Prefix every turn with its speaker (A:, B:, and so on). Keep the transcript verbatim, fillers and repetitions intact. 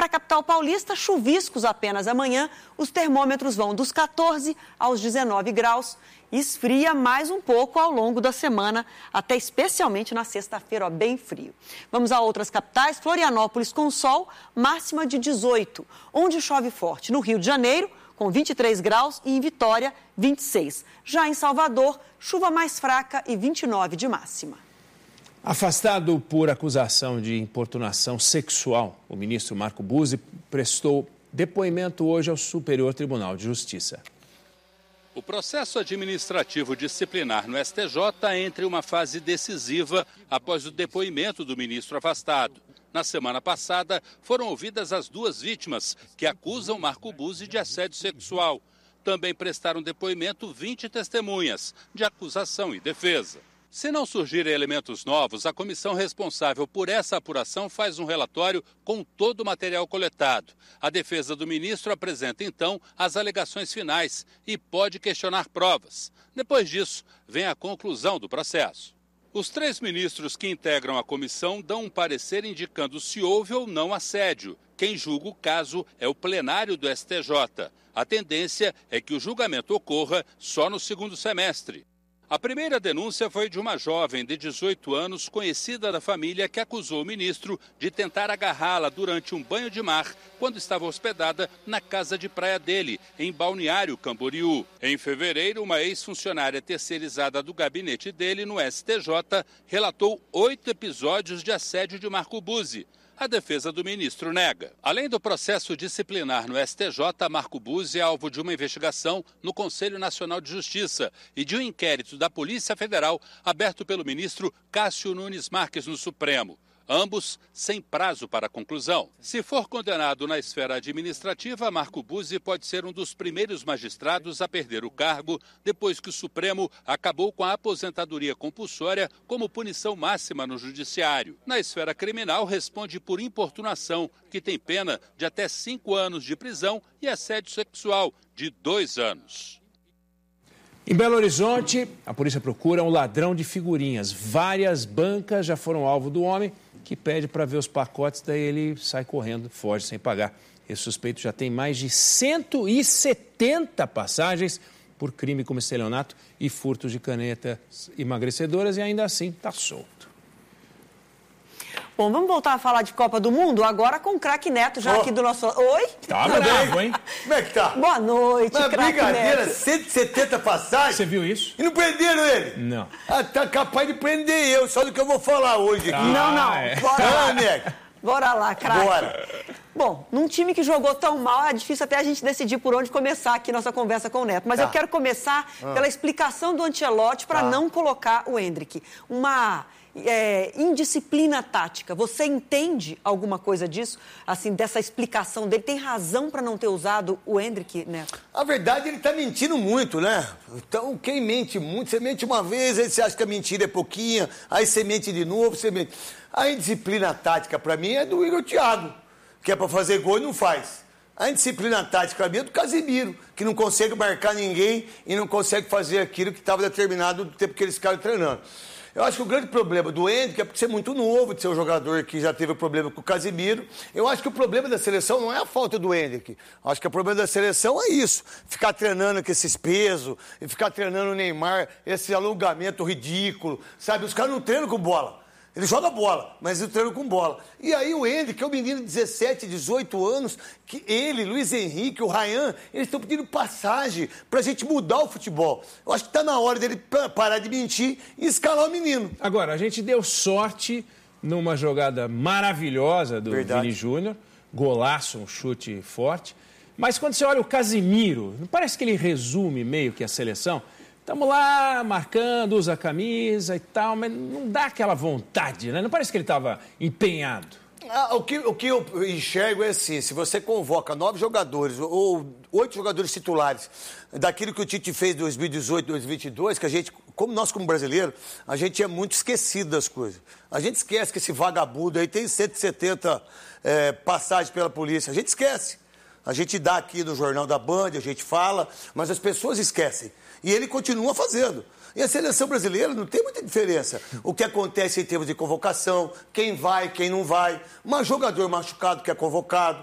A: para a capital paulista, chuviscos apenas amanhã. Os termômetros vão dos quatorze aos dezenove graus. Esfria mais um pouco ao longo da semana, até especialmente na sexta-feira, ó, bem frio. Vamos a outras capitais. Florianópolis com sol, máxima de dezoito. Onde chove forte? No Rio de Janeiro, com vinte e três graus, e em Vitória, vinte e seis. Já em Salvador, chuva mais fraca e vinte e nove de máxima.
B: Afastado por acusação de importunação sexual, o ministro Marco Buzzi prestou depoimento hoje ao Superior Tribunal de Justiça.
C: O processo administrativo disciplinar no S T J entra em uma fase decisiva após o depoimento do ministro afastado. Na semana passada, foram ouvidas as duas vítimas que acusam Marco Buzzi de assédio sexual. Também prestaram depoimento vinte testemunhas, de acusação e defesa. Se não surgirem elementos novos, a comissão responsável por essa apuração faz um relatório com todo o material coletado. A defesa do ministro apresenta, então, as alegações finais e pode questionar provas. Depois disso, vem a conclusão do processo. Os três ministros que integram a comissão dão um parecer indicando se houve ou não assédio. Quem julga o caso é o plenário do S T J. A tendência é que o julgamento ocorra só no segundo semestre. A primeira denúncia foi de uma jovem de dezoito anos, conhecida da família, que acusou o ministro de tentar agarrá-la durante um banho de mar, quando estava hospedada na casa de praia dele, em Balneário Camboriú. Em fevereiro, uma ex-funcionária terceirizada do gabinete dele no S T J relatou oito episódios de assédio de Marco Buzzi. A defesa do ministro nega. Além do processo disciplinar no S T J, Marco Buzzi é alvo de uma investigação no Conselho Nacional de Justiça e de um inquérito da Polícia Federal aberto pelo ministro Cássio Nunes Marques no Supremo. Ambos sem prazo para conclusão. Se for condenado na esfera administrativa, Marco Buzzi pode ser um dos primeiros magistrados a perder o cargo depois que o Supremo acabou com a aposentadoria compulsória como punição máxima no judiciário. Na esfera criminal, responde por importunação, que tem pena de até cinco anos de prisão, e assédio sexual de dois anos.
B: Em Belo Horizonte, a polícia procura um ladrão de figurinhas. Várias bancas já foram alvo do homem, que pede para ver os pacotes, daí ele sai correndo, foge sem pagar. Esse suspeito já tem mais de cento e setenta passagens por crime como estelionato e furtos de canetas emagrecedoras, e ainda assim está solto.
A: Bom, vamos voltar a falar de Copa do Mundo agora com o craque Neto, já oh. aqui do nosso... Oi?
B: Tá bravo, hein?
D: Como é que tá?
A: Boa noite, craque Neto.
D: Brincadeira, cento e setenta passagens?
B: Você viu isso?
D: E não prenderam ele?
B: Não.
D: Ah, tá capaz de prender eu, só do que eu vou falar hoje aqui.
A: Ah, não, não.
B: É.
A: Bora lá.
D: Ah, Neco.
A: Bora lá, craque.
D: Bora.
A: Bom, num time que jogou tão mal, é difícil até a gente decidir por onde começar aqui nossa conversa com o Neto. Mas tá. eu quero começar ah. pela explicação do Ancelotti para tá. não colocar o Endrick. Uma... É, indisciplina tática. Você entende alguma coisa disso? Assim, dessa explicação dele? Tem razão para não ter usado o Endrick, Neto?
D: A verdade, ele está mentindo muito, né? Então, quem mente muito, você mente uma vez, aí você acha que a mentira é pouquinha, aí você mente de novo, você mente. A indisciplina tática, para mim, é do Igor Thiago, que é para fazer gol e não faz. A indisciplina tática, para mim, é do Casemiro, que não consegue marcar ninguém e não consegue fazer aquilo que estava determinado no tempo que eles ficaram treinando. Eu acho que o grande problema do Endrick é por ser muito novo, de ser um jogador que já teve um problema com o Casemiro. Eu acho que o problema da seleção não é a falta do Endrick. Eu acho que o problema da seleção é isso. Ficar treinando com esses pesos, e ficar treinando o Neymar, esse alongamento ridículo, sabe? Os caras não treinam com bola. Ele joga bola, mas ele treina com bola. E aí o Endrick, que é um menino de dezessete, dezoito anos, que ele, Luiz Henrique, o Ryan, eles estão pedindo passagem pra gente mudar o futebol. Eu acho que tá na hora dele parar de mentir e escalar o menino.
B: Agora, a gente deu sorte numa jogada maravilhosa do Verdade. Vini Júnior, golaço, um chute forte. Mas quando você olha o Casemiro, não parece que ele resume meio que a seleção? Estamos lá, marcando, usa a camisa e tal, mas não dá aquela vontade, né? Não parece que ele estava empenhado.
D: Ah, o, que, o que eu enxergo é assim, se você convoca nove jogadores ou oito jogadores titulares daquilo que o Tite fez em dois mil e dezoito, dois mil e vinte e dois, que a gente, como nós como brasileiro, a gente é muito esquecido das coisas. A gente esquece que esse vagabundo aí tem cento e setenta é, passagens pela polícia, a gente esquece. A gente dá aqui no Jornal da Band, a gente fala, mas as pessoas esquecem. E ele continua fazendo. E a seleção brasileira não tem muita diferença. O que acontece em termos de convocação, quem vai, quem não vai. Mas jogador machucado que é convocado,